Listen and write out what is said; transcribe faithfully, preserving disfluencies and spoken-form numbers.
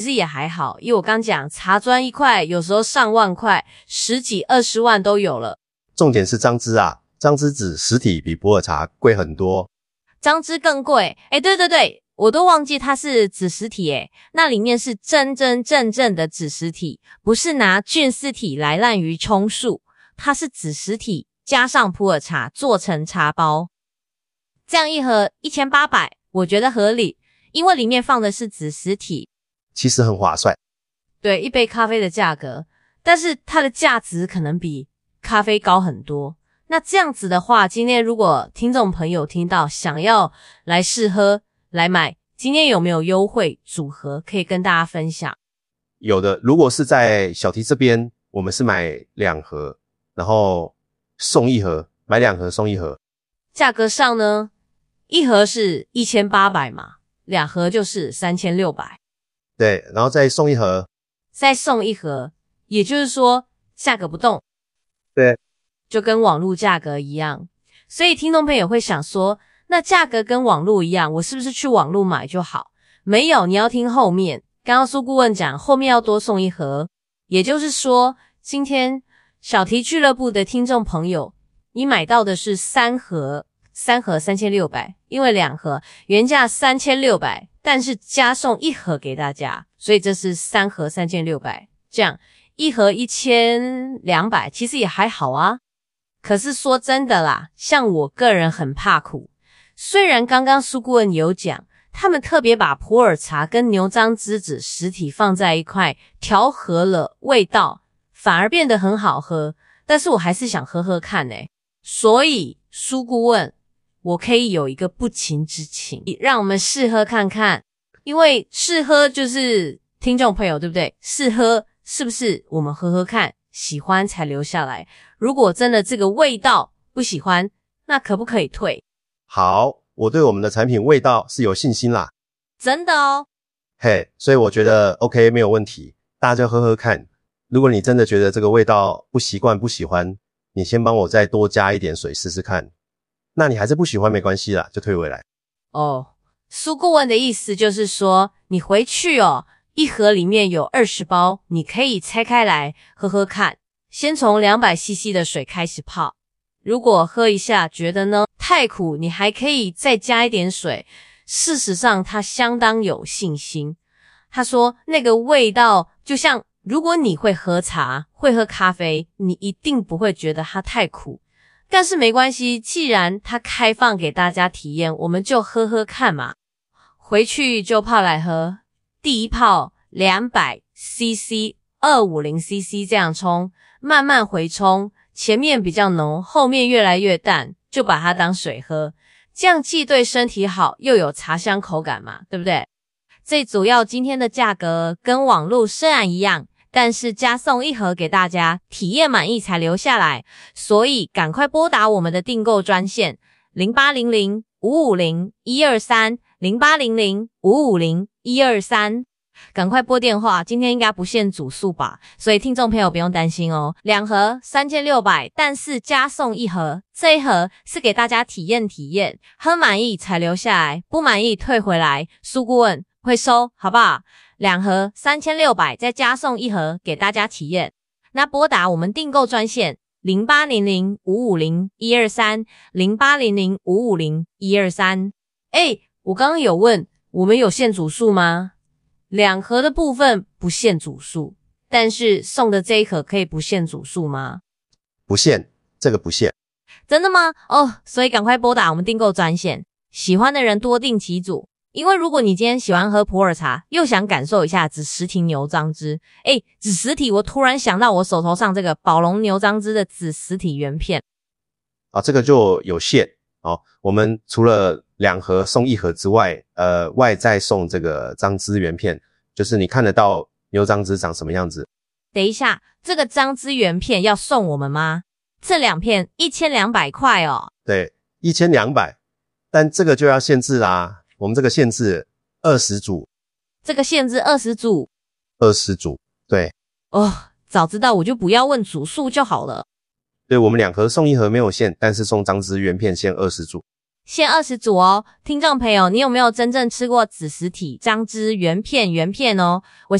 其实也还好，因为我刚讲茶砖一块有时候上万块，十几二十万都有了。 重点是张芝啊，张芝纸实体比普洱茶贵很多。 张芝更贵，诶对对对，我都忘记它是纸实体诶，那里面是真真正正的纸实体，不是拿菌丝体来滥竽充数，它是纸实体加上普洱茶做成茶包。这样一盒一千八百，我觉得合理，因为里面放的是纸实体。 其实很划算。 对，一杯咖啡的价格，但是它的价值可能比咖啡高很多。那这样子的话，今天如果听众朋友听到想要来试喝来买，今天有没有优惠组合可以跟大家分享？ 有的，如果是在小提这边，我们是买两盒，然后送一盒，买两盒送一盒。 价格上呢，一盒是一千八百嘛，两盒就是三千六百。 对，然后再送一盒， 再送一盒，也就是说价格不动。 对， 就跟网络价格一样。所以听众朋友会想说，那价格跟网络一样，我是不是去网络买就好？没有，你要听后面。刚刚苏顾问讲，后面要多送一盒，也就是说，今天小提俱乐部的听众朋友，你买到的是三盒，三盒三千六百，因为两盒原价三千六百。但是加送一盒给大家，所以这是三盒三千六百，这样一盒一千两百，其实也还好啊。可是说真的啦，像我个人很怕苦，虽然刚刚苏顾问有讲，他们特别把普洱茶跟牛樟芝纸实体放在一块，调和了味道，反而变得很好喝，但是我还是想喝喝看诶、欸、所以苏顾问，我可以有一个不情之请，让我们试喝看看，因为试喝就是听众朋友对不对？试喝是不是我们喝喝看，喜欢才留下来，如果真的这个味道不喜欢，那可不可以退？ 好，我对我们的产品味道是有信心啦。 真的哦。 嘿，所以我觉得 OK 没有问题，大家就喝喝看。如果你真的觉得这个味道不习惯不喜欢，你先帮我再多加一点水试试看。那你还是不喜欢没关系啦，就退回来。 哦，苏顾问的意思就是说，你回去哦，一盒里面有二十包，你可以拆开来喝喝看，先从 两百西西 的水开始泡。如果喝一下觉得呢太苦，你还可以再加一点水。事实上他相当有信心，他说那个味道就像如果你会喝茶会喝咖啡，你一定不会觉得它太苦。但是没关系，既然它开放给大家体验，我们就喝喝看嘛。回去就泡来喝，第一泡 两百西西 二百五十西西 这样冲，慢慢回冲，前面比较浓，后面越来越淡，就把它当水喝，这样既对身体好，又有茶香口感嘛，对不对？最主要今天的价格跟网络虽然一样，但是加送一盒给大家，体验满意才留下来，所以赶快拨打我们的订购专线零八零零五五零一二三 零八零零五五零一二三，赶快拨电话，今天应该不限组数吧，所以听众朋友不用担心哦。两盒三千六百，但是加送一盒，这一盒是给大家体验体验，喝满意才留下来，不满意退回来，苏顾问会收，好不好？两盒三千六百，再加送一盒给大家体验。那拨打我们订购专线零八零零五五零一二三 零八零零五五零一二三。诶，我刚刚有问，我们有限组数吗？两盒的部分不限组数，但是送的这一盒可以不限组数吗？ 不限，这个不限。 真的吗？哦，所以赶快拨打我们订购专线，喜欢的人多订几组。因为如果你今天喜欢喝普洱茶，又想感受一下紫实体牛樟芝，诶，紫实体我突然想到我手头上这个宝龙牛樟芝的紫实体原片。 啊，这个就有限哦。我们除了两盒送一盒之外，呃，外再送这个樟芝原片，就是你看得到牛樟芝长什么样子。 等一下，这个樟芝原片要送我们吗？这两片一千两百块哦。 对，一千两百，但这个就要限制啦。我们这个限制二十组， 这个限制二十组， 二十组，对。 哦，早知道我就不要问组数就好了。 对，我们两盒送一盒没有限，但是送樟芝原片限二十组。 限二十组哦。听众朋友，你有没有真正吃过子实体、张汁、原片、原片哦？我